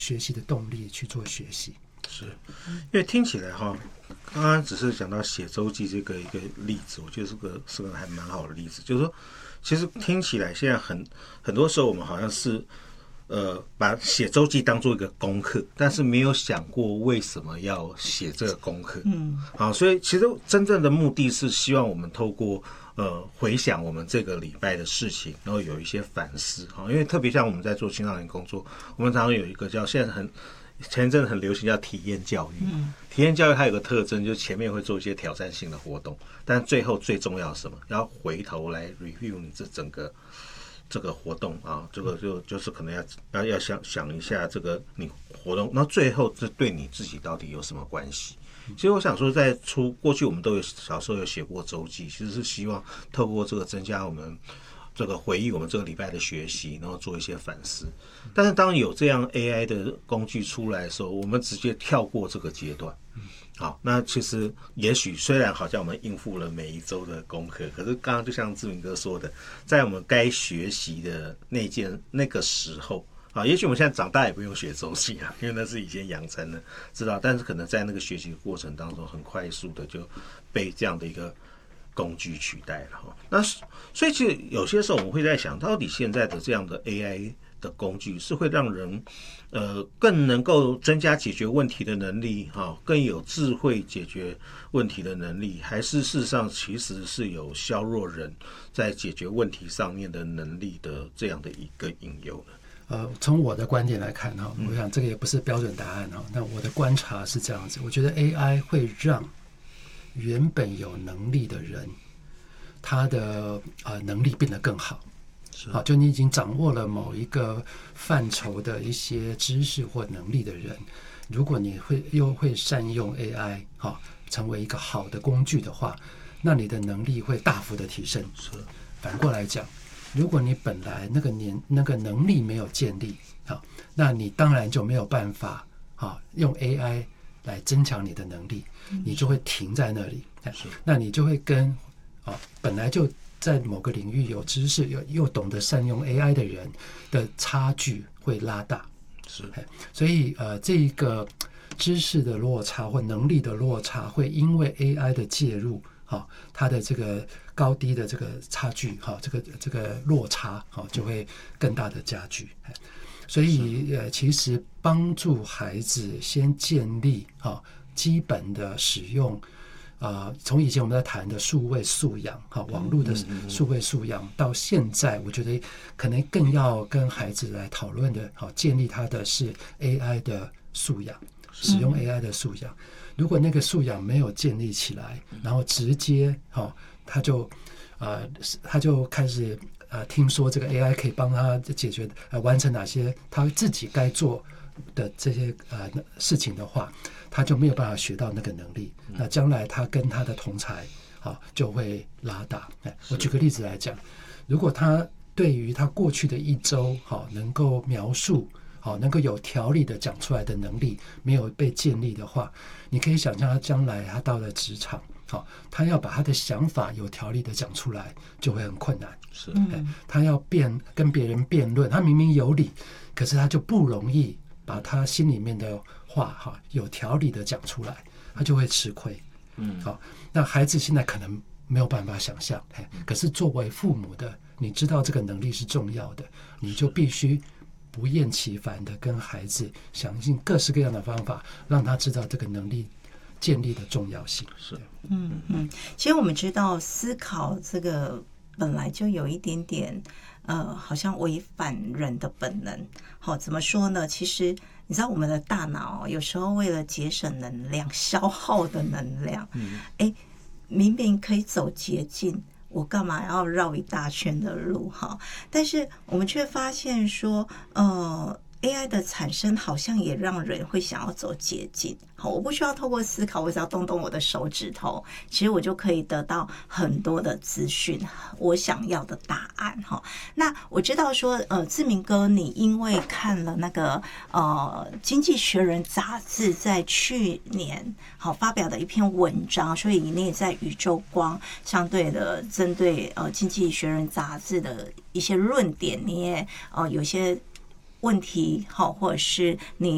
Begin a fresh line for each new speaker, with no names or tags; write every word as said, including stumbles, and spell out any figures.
学习的动力去做学习。
是，因为听起来哈，刚刚只是讲到写周记这个一个例子，我觉得是个是个还蛮好的例子，就是说，其实听起来现在很很多时候我们好像是呃把写周记当做一个功课，但是没有想过为什么要写这个功课。嗯，好，所以其实真正的目的是希望我们透过呃回想我们这个礼拜的事情，然后有一些反思。好，因为特别像我们在做青少年工作，我们常常有一个叫现在很。前一阵很流行叫体验教育，嗯，体验教育它有个特征，就是前面会做一些挑战性的活动，但最后最重要是什么？要回头来 review 你这整个这个活动啊，这个就就是可能要要要想想一下这个你活动，那最后这对你自己到底有什么关系？其实我想说，在出过去我们都有小时候有写过周记，其实是希望透过这个增加我们。这个回忆我们这个礼拜的学习，然后做一些反思。但是当有这样 A I 的工具出来的时候，我们直接跳过这个阶段。好，那其实也许虽然好像我们应付了每一周的功课，可是刚刚就像志明哥说的，在我们该学习的那件那个时候啊，也许我们现在长大也不用学周记啊，因为那是以前养成的知道，但是可能在那个学习的过程当中，很快速的就被这样的一个工具取代了哈。那所以其实有些时候我们会在想，到底现在的这样的 A I 的工具是会让人呃更能够增加解决问题的能力哈，更有智慧解决问题的能力，还是事实上其实是有削弱人在解决问题上面的能力的这样的一个隐忧呢？
呃，从我的观点来看哈，我想这个也不是标准答案哈。那我的观察是这样子，我觉得 A I 会让原本有能力的人，他的呃能力变得更好。好，就你已经掌握了某一个范畴的一些知识或能力的人，如果你会又会善用 A I 好，成为一个好的工具的话，那你的能力会大幅的提升。
是，
反过来讲，如果你本来那个年那个能力没有建立，好，那你当然就没有办法好用 A I 来增强你的能力，你就会停在那里。那你就会跟啊本来就在某个领域有知识又又懂得善用 A I 的人的差距会拉大。
是，
所以呃这一个知识的落差或能力的落差会因为 A I 的介入，好，它的这个高低的这个差距，好，这个这个落差，好，就会更大的加剧。所以呃其实帮助孩子先建立好基本的使用。呃，从以前我们在谈的数位素养，哈，网络的数位素养，到现在，我觉得可能更要跟孩子来讨论的，好，建立他的是 A I 的素养，使用 A I 的素养。如果那个素养没有建立起来，然后直接，哈，他就，呃，他就开始，呃，听说这个 A I 可以帮他解决，呃，完成哪些他自己该做的这些呃事情的话，他就没有办法学到那个能力，那将来他跟他的同才啊就会拉大。我举个例子来讲，如果他对于他过去的一周好能够描述好能够有条理的讲出来的能力没有被建立的话，你可以想象他将来他到了职场，好，他要把他的想法有条理的讲出来就会很困难。
是，
他要辩跟别人辩论，他明明有理，可是他就不容易把他心里面的话哈有条理的讲出来，他就会吃亏。嗯，好，那孩子现在可能没有办法想象，可是作为父母的，你知道这个能力是重要的，你就必须不厌其烦的跟孩子想尽各式各样的方法，让他知道这个能力建立的重要性。
是，
嗯嗯，其实我们知道思考这个本来就有一点点呃，好像违反人的本能。好，怎么说呢？其实你知道我们的大脑有时候为了节省能量，消耗的能量，嗯，哎，明明可以走捷径，我干嘛要绕一大圈的路哈？但是我们却发现说，呃。A I 的产生好像也让人会想要走捷径。好，我不需要透过思考，我只要动动我的手指头，其实我就可以得到很多的资讯，我想要的答案哈。那我知道说，呃，志明哥，你因为看了那个呃《经济学人》杂志在去年好发表的一篇文章，所以你也在宇宙光相对的针对呃《经济学人》杂志的一些论点，你也呃有些问题好，或者是你